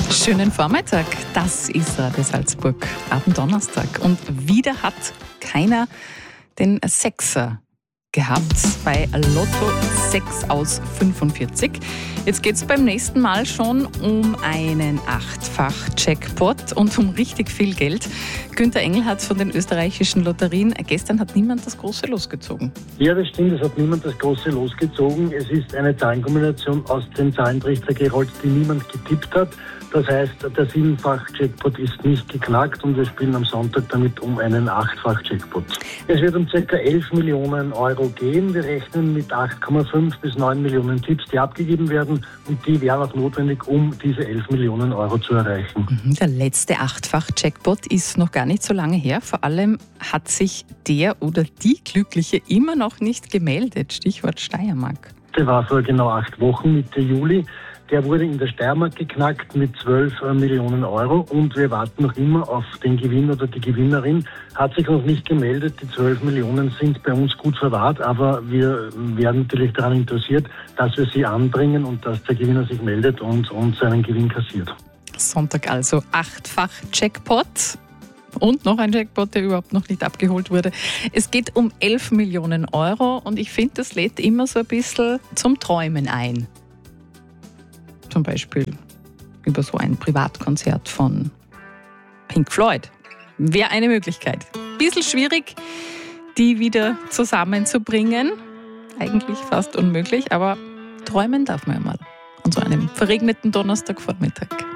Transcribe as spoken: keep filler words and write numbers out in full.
Schönen Vormittag, das ist Radio Salzburg, Abend-Donnerstag. Und wieder hat keiner den Sechser gehabt bei Lotto sechs aus fünfundvierzig. Jetzt geht es beim nächsten Mal schon um einen Achtfach-Jackpot und um richtig viel Geld. Günther Engelhardt von den österreichischen Lotterien. Gestern hat niemand das große losgezogen. Ja, das stimmt, es hat niemand das große losgezogen. Es ist eine Zahlenkombination aus dem Zahlentrichter gerollt, die niemand getippt hat. Das heißt, der Siebenfach-Jackpot ist nicht geknackt und wir spielen am Sonntag damit um einen Achtfach-Jackpot. Es wird um ca. elf Millionen Euro gehen. Wir rechnen mit acht Komma fünf bis neun Millionen Tipps, die abgegeben werden, und die wären auch notwendig, um diese elf Millionen Euro zu erreichen. Der letzte Achtfach-Jackpot ist noch gar nicht so lange her. Vor allem hat sich der oder die Glückliche immer noch nicht gemeldet. Stichwort Steiermark. Der war vor genau acht Wochen, Mitte Juli. Der wurde in der Steiermark geknackt mit zwölf Millionen Euro und wir warten noch immer auf den Gewinner oder die Gewinnerin. Hat sich noch nicht gemeldet. Die zwölf Millionen sind bei uns gut verwahrt, aber wir werden natürlich daran interessiert, dass wir sie anbringen und dass der Gewinner sich meldet und, und seinen Gewinn kassiert. Sonntag also Achtfach-Jackpot. Und noch ein Jackpot, der überhaupt noch nicht abgeholt wurde. Es geht um elf Millionen Euro und ich finde, das lädt immer so ein bisschen zum Träumen ein. Zum Beispiel über so ein Privatkonzert von Pink Floyd. Wäre eine Möglichkeit. Bisschen schwierig, die wieder zusammenzubringen. Eigentlich fast unmöglich, aber träumen darf man ja mal. An so einem verregneten Donnerstagvormittag.